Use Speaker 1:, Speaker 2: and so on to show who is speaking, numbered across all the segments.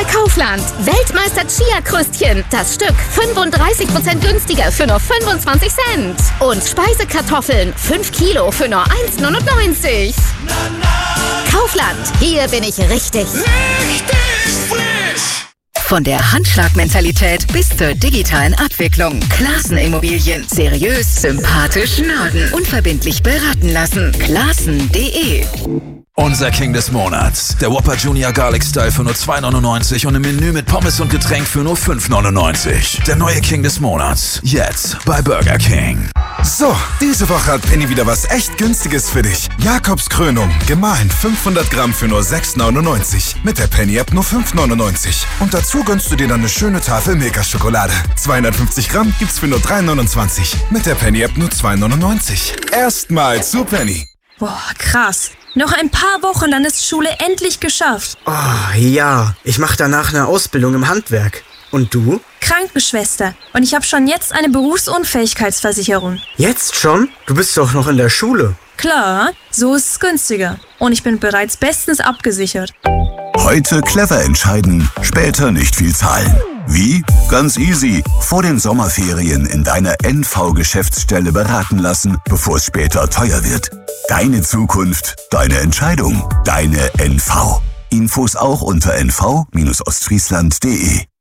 Speaker 1: bei Kaufland. Weltmeister Chia-Kröstchen. Das Stück 35% günstiger für nur 25 Cent. Und Speisekartoffeln 5 Kilo für nur 1,99. Kaufland. Hier bin ich richtig.
Speaker 2: Richtig frisch.
Speaker 3: Von der Handschlagmentalität bis zur digitalen Abwicklung. Classen Immobilien. Seriös, sympathisch, Norden. Unverbindlich beraten lassen. Classen.de.
Speaker 4: Unser King des Monats. Der Whopper Junior Garlic Style für nur 2,99 und im Menü mit Pommes und Getränk für nur 5,99. Der neue King des Monats. Jetzt bei Burger King.
Speaker 5: So, diese Woche hat Penny wieder was echt Günstiges für dich. Jakobs Krönung, gemahlen 500 Gramm für nur 6,99. Mit der Penny-App nur 5,99. Und dazu gönnst du dir dann eine schöne Tafel Milka-Schokolade. 250 Gramm gibt's für nur 3,29. Mit der Penny-App nur 2,99. Erstmal zu Penny.
Speaker 6: Boah, krass. Noch ein paar Wochen, dann ist Schule endlich geschafft.
Speaker 7: Oh, ja. Ich mache danach eine Ausbildung im Handwerk. Und du?
Speaker 6: Krankenschwester. Und ich habe schon jetzt eine Berufsunfähigkeitsversicherung.
Speaker 7: Jetzt schon? Du bist doch noch in der Schule.
Speaker 6: Klar, so ist es günstiger. Und ich bin bereits bestens abgesichert.
Speaker 8: Heute clever entscheiden, später nicht viel zahlen. Wie? Ganz easy. Vor den Sommerferien in deiner NV-Geschäftsstelle beraten lassen, bevor es später teuer wird. Deine Zukunft, deine Entscheidung, deine NV. Infos auch unter nv-ostfriesland.de.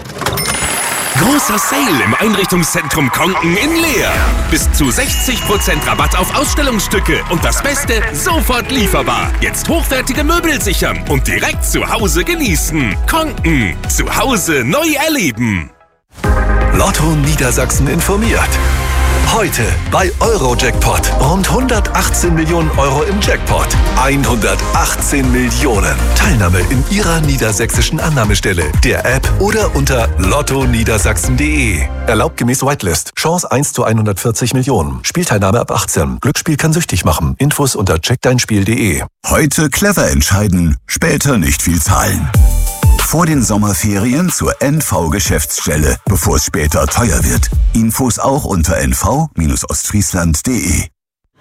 Speaker 9: Großer Sale im Einrichtungszentrum Konken in Leer. Bis zu 60% Rabatt auf Ausstellungsstücke. Und das Beste, sofort lieferbar. Jetzt hochwertige Möbel sichern und direkt zu Hause genießen. Konken, zu Hause neu erleben.
Speaker 10: Lotto Niedersachsen informiert. Heute bei Eurojackpot. Rund 118 Millionen Euro im Jackpot. 118 Millionen. Teilnahme in Ihrer niedersächsischen Annahmestelle, der App oder unter lottoniedersachsen.de. Erlaubt gemäß Whitelist. Chance 1 zu 140 Millionen. Spielteilnahme ab 18. Glücksspiel kann süchtig machen. Infos unter checkdeinspiel.de.
Speaker 8: Heute clever entscheiden, später nicht viel zahlen. Vor den Sommerferien zur NV-Geschäftsstelle, bevor es später teuer wird. Infos auch unter nv-ostfriesland.de.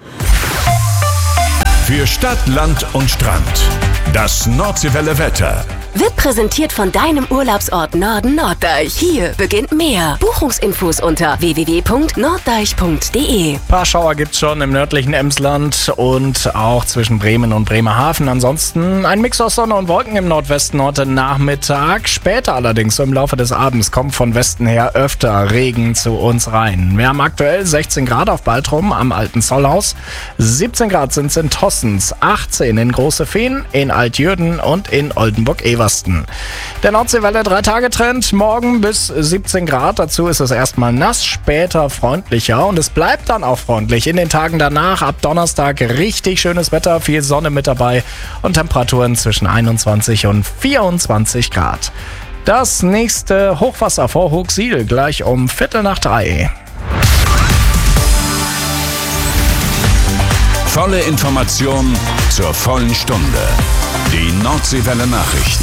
Speaker 11: Für Stadt, Land und Strand. Das Nordseewelle Wetter.
Speaker 12: Wird präsentiert von deinem Urlaubsort Norden Norddeich. Hier beginnt mehr. Buchungsinfos unter www.norddeich.de.
Speaker 13: Ein paar Schauer gibt's schon im nördlichen Emsland und auch zwischen Bremen und Bremerhaven. Ansonsten ein Mix aus Sonne und Wolken im Nordwesten heute Nachmittag. Später allerdings, so im Laufe des Abends, kommt von Westen her öfter Regen zu uns rein. Wir haben aktuell 16 Grad auf Baltrum am Alten Zollhaus. 17 Grad sind es in Tossens, 18 in Große Fehn, in Altjürden und in Oldenburg-Eversten. Der Nordseewelle 3-Tage-Trend, morgen bis 17 Grad. Dazu ist es erstmal nass, später freundlicher und es bleibt dann auch freundlich. In den Tagen danach, ab Donnerstag, richtig schönes Wetter, viel Sonne mit dabei und Temperaturen zwischen 21 und 24 Grad. Das nächste Hochwasser vor Hochsiel gleich um 2:45.
Speaker 11: Volle Information zur vollen Stunde. Die Nordseewelle Nachrichten.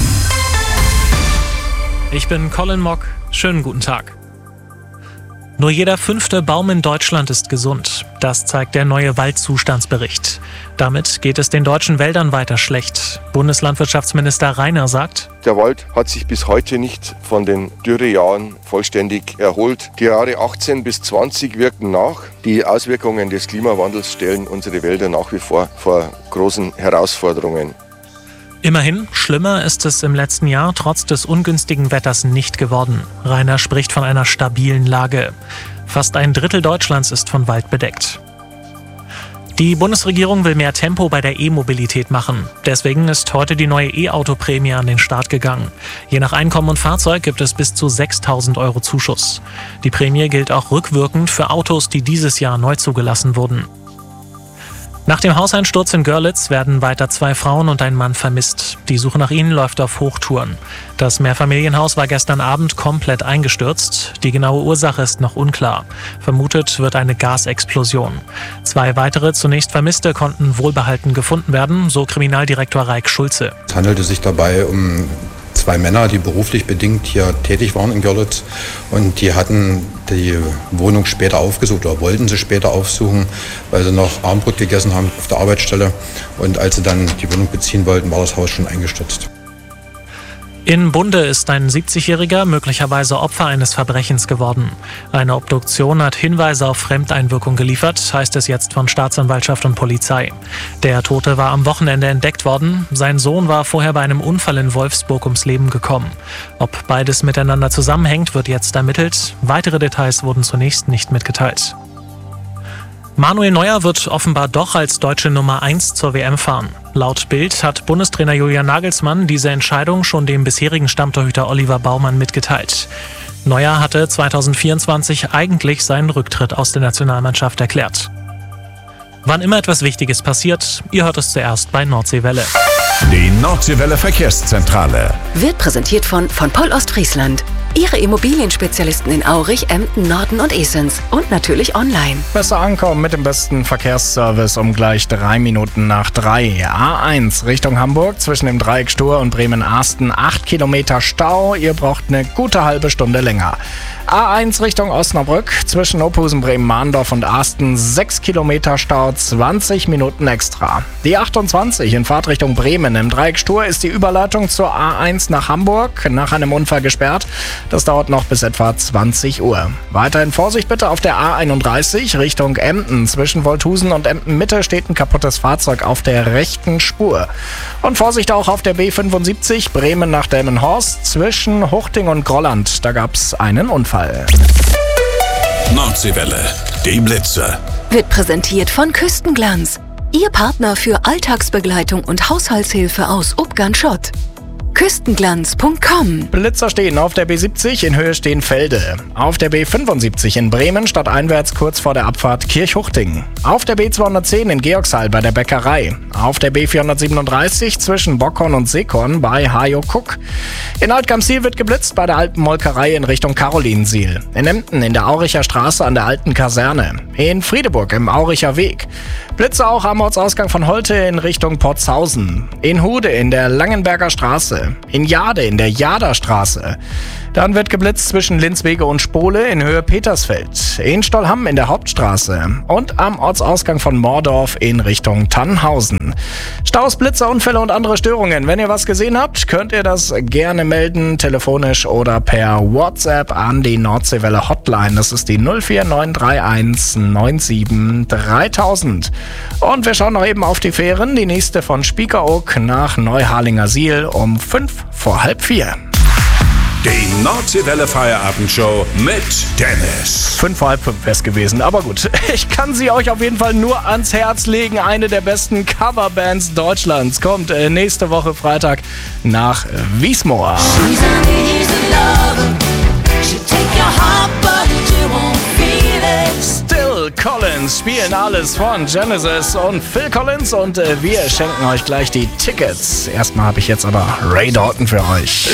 Speaker 14: Ich bin Colin Mock. Schönen guten Tag. Nur jeder 5. Baum in Deutschland ist gesund. Das zeigt der neue Waldzustandsbericht. Damit geht es den deutschen Wäldern weiter schlecht. Bundeslandwirtschaftsminister Rainer sagt:
Speaker 15: Der Wald hat sich bis heute nicht von den Dürrejahren vollständig erholt. Die Jahre 18 bis 20 wirken nach. Die Auswirkungen des Klimawandels stellen unsere Wälder nach wie vor großen Herausforderungen.
Speaker 14: Immerhin, schlimmer ist es im letzten Jahr trotz des ungünstigen Wetters nicht geworden. Rainer spricht von einer stabilen Lage. Fast ein Drittel Deutschlands ist von Wald bedeckt. Die Bundesregierung will mehr Tempo bei der E-Mobilität machen. Deswegen ist heute die neue E-Auto-Prämie an den Start gegangen. Je nach Einkommen und Fahrzeug gibt es bis zu 6.000 € Zuschuss. Die Prämie gilt auch rückwirkend für Autos, die dieses Jahr neu zugelassen wurden. Nach dem Hauseinsturz in Görlitz werden weiter 2 Frauen und ein Mann vermisst. Die Suche nach ihnen läuft auf Hochtouren. Das Mehrfamilienhaus war gestern Abend komplett eingestürzt. Die genaue Ursache ist noch unklar. Vermutet wird eine Gasexplosion. 2 weitere zunächst Vermisste konnten wohlbehalten gefunden werden, so Kriminaldirektor Raik Schulze.
Speaker 16: Es handelte sich dabei um 2 Männer, die beruflich bedingt hier tätig waren in Görlitz, und die hatten die Wohnung später aufgesucht oder wollten sie später aufsuchen, weil sie noch Abendbrot gegessen haben auf der Arbeitsstelle, und als sie dann die Wohnung beziehen wollten, war das Haus schon eingestürzt.
Speaker 14: In Bunde ist ein 70-Jähriger möglicherweise Opfer eines Verbrechens geworden. Eine Obduktion hat Hinweise auf Fremdeinwirkung geliefert, heißt es jetzt von Staatsanwaltschaft und Polizei. Der Tote war am Wochenende entdeckt worden. Sein Sohn war vorher bei einem Unfall in Wolfsburg ums Leben gekommen. Ob beides miteinander zusammenhängt, wird jetzt ermittelt. Weitere Details wurden zunächst nicht mitgeteilt. Manuel Neuer wird offenbar doch als deutsche Nummer 1 zur WM fahren. Laut Bild hat Bundestrainer Julian Nagelsmann diese Entscheidung schon dem bisherigen Stammtorhüter Oliver Baumann mitgeteilt. Neuer hatte 2024 eigentlich seinen Rücktritt aus der Nationalmannschaft erklärt. Wann immer etwas Wichtiges passiert, ihr hört es zuerst bei Nordseewelle.
Speaker 11: Die Nordseewelle Verkehrszentrale
Speaker 12: Wird präsentiert von Poll Ostfriesland. Ihre Immobilienspezialisten in Aurich, Emden, Norden und Esens. Und natürlich online.
Speaker 13: Besser ankommen mit dem besten Verkehrsservice um gleich 3 Minuten nach 3. A1 Richtung Hamburg zwischen dem Dreieck Stur und Bremen-Arsten 8 Kilometer Stau. Ihr braucht eine gute halbe Stunde länger. A1 Richtung Osnabrück zwischen Opusen, Bremen-Mahndorf und Arsten 6 Kilometer Stau, 20 Minuten extra. Die 28 in Fahrtrichtung Bremen im Dreieck Stur ist die Überleitung zur A1 nach Hamburg nach einem Unfall gesperrt. Das dauert noch bis etwa 20 Uhr. Weiterhin Vorsicht bitte auf der A31 Richtung Emden. Zwischen Wolthusen und Emden-Mitte steht ein kaputtes Fahrzeug auf der rechten Spur. Und Vorsicht auch auf der B75 Bremen nach Delmenhorst zwischen Huchting und Grolland. Da gab es einen Unfall.
Speaker 11: Nordseewelle, die Blitze.
Speaker 12: Wird präsentiert von Küstenglanz. Ihr Partner für Alltagsbegleitung und Haushaltshilfe aus Ubgern-Schott. Küstenglanz.com.
Speaker 13: Blitzer stehen auf der B70 in Höhe Steenfelde. Auf der B75 in Bremen stadteinwärts kurz vor der Abfahrt Kirchhuchting. Auf der B210 in Georgshall bei der Bäckerei. Auf der B437 zwischen Bockhorn und Seekorn bei Hajo Kuck. In Altgamsiel wird geblitzt bei der Alpenmolkerei in Richtung Karolinsiel. In Emden in der Auricher Straße an der alten Kaserne. In Friedeburg im Auricher Weg. Blitze auch am Ortsausgang von Holte in Richtung Portshausen. In Hude in der Langenberger Straße. In Jade in der Jaderstraße. Dann wird geblitzt zwischen Linzwege und Spole in Höhe Petersfeld. In Stollham in der Hauptstraße. Und am Ortsausgang von Mordorf in Richtung Tannhausen. Staus, Blitzer, Unfälle und andere Störungen. Wenn ihr was gesehen habt, könnt ihr das gerne melden, telefonisch oder per WhatsApp an die Nordseewelle Hotline. Das ist die 04931 97 3000. Und wir schauen noch eben auf die Fähren. Die nächste von Spiekeroog nach Neuharlingersiel um 3:55.
Speaker 11: Die Nordseewelle Feierabendshow mit Dennis.
Speaker 13: 4:55 wäre es gewesen, aber gut. Ich kann sie euch auf jeden Fall nur ans Herz legen. Eine der besten Coverbands Deutschlands kommt nächste Woche Freitag nach Wiesmoor. Still Collins spielen alles von Genesis und Phil Collins und wir schenken euch gleich die Tickets. Erstmal habe ich jetzt aber Ray Dalton für euch.